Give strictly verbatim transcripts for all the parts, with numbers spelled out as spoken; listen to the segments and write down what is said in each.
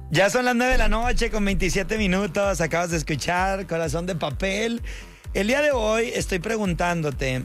Ya son las nueve de la noche con veintisiete minutos. Acabas de escuchar Corazón de Papel. El día de hoy estoy preguntándote,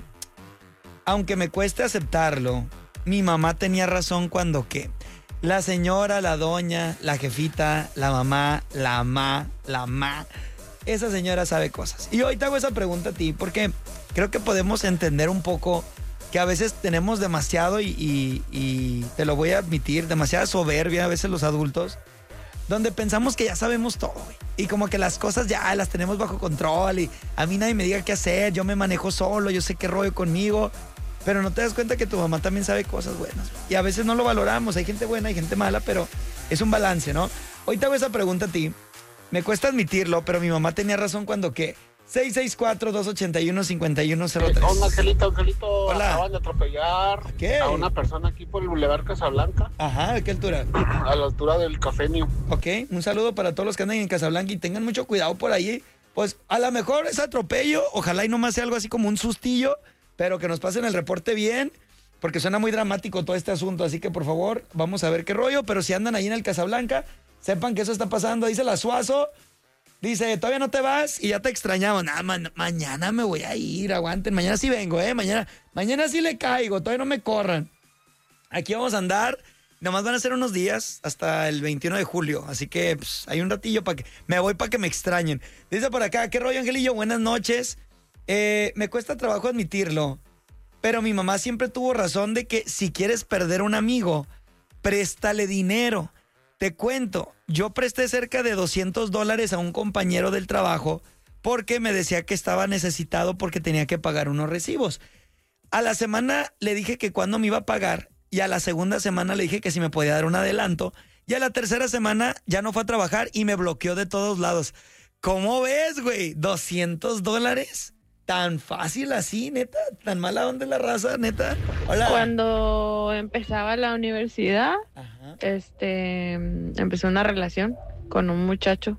aunque me cueste aceptarlo, mi mamá tenía razón cuando qué. La señora, la doña, la jefita, la mamá, la ma, la ma. Esa señora sabe cosas. Y hoy te hago esa pregunta a ti porque creo que podemos entender un poco que a veces tenemos demasiado y, y, y te lo voy a admitir, demasiada soberbia a veces los adultos, donde pensamos que ya sabemos todo, güey. Y como que las cosas ya las tenemos bajo control y a mí nadie me diga qué hacer, yo me manejo solo, yo sé qué rollo conmigo, pero no te das cuenta que tu mamá también sabe cosas buenas. Y a veces no lo valoramos, hay gente buena, hay gente mala, pero es un balance, ¿no? Hoy te hago esa pregunta a ti, me cuesta admitirlo, pero mi mamá tenía razón cuando ¿qué? seis seis cuatro, dos ocho uno, cinco uno cero tres. Hola, Angelito, Angelito. Hola. Acaban de atropellar ¿Qué? a una persona aquí por el Boulevard Casablanca. Ajá, ¿a qué altura? A la altura del Cafenio. Ok, un saludo para todos los que andan en Casablanca y tengan mucho cuidado por ahí. Pues a lo mejor es atropello, ojalá y no más sea algo así como un sustillo, pero que nos pasen el reporte bien, porque suena muy dramático todo este asunto, así que por favor, vamos a ver qué rollo, pero si andan ahí en el Casablanca, sepan que eso está pasando. Dice la Suazo, dice, todavía no te vas y ya te extrañamos. Nada, ma mañana me voy a ir, aguanten, mañana sí vengo, eh, mañana, mañana sí le caigo, todavía no me corran. Aquí vamos a andar, nomás van a ser unos días hasta el veintiuno de julio, así que pues, hay un ratillo para que, me voy para que me extrañen. Dice por acá, ¿qué rollo, Angelillo? Buenas noches. Eh, me cuesta trabajo admitirlo, pero mi mamá siempre tuvo razón de que si quieres perder un amigo, préstale dinero. Te cuento, yo presté cerca de doscientos dólares a un compañero del trabajo porque me decía que estaba necesitado porque tenía que pagar unos recibos. A la semana le dije que cuándo me iba a pagar y a la segunda semana le dije que si me podía dar un adelanto y a la tercera semana ya no fue a trabajar y me bloqueó de todos lados. ¿Cómo ves, güey? ¿doscientos dólares? ¿Tan fácil así, neta? ¿Tan mala onda la raza, neta? Hola. Cuando empezaba la universidad, Ajá. este, empecé una relación con un muchacho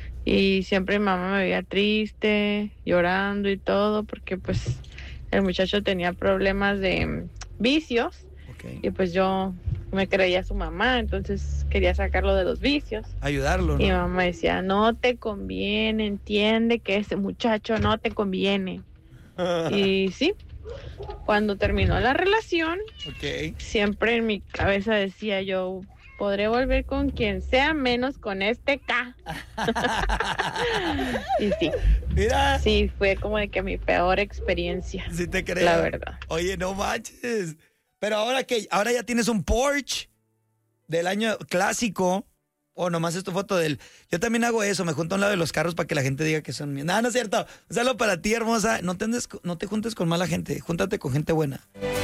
y siempre mi mamá me veía triste, llorando y todo, porque pues el muchacho tenía problemas de vicios. Okay. Y pues yo me creía su mamá, entonces quería sacarlo de los vicios. Ayudarlo, ¿no? Y mi mamá decía, no te conviene, entiende que ese muchacho no te conviene. Y sí, cuando terminó la relación, Ok. siempre en mi cabeza decía yo, podré volver con quien sea menos con este K. Y sí, Mira. sí, fue como de que mi peor experiencia. Sí te creo. La verdad. Oye, no manches. Pero ahora que ahora ya tienes un Porsche del año clásico, o nomás es tu foto del... Yo también hago eso, me junto a un lado de los carros para que la gente diga que son míos. No, no es cierto. Un saludo para ti, hermosa. No te, andes, no te juntes con mala gente, júntate con gente buena.